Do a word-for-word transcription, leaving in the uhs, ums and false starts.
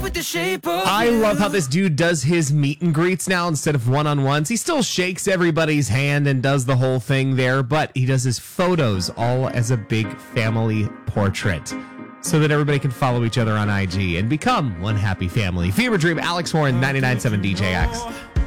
with the shape of I you. love how this dude does his meet and greets now instead of one-on-ones. He still shakes everybody's hand and does the whole thing there, but he does his photos all as a big family portrait so that everybody can follow each other on I G and become one happy family. Fever Dream, Alex Warren, ninety-nine point seven D J X.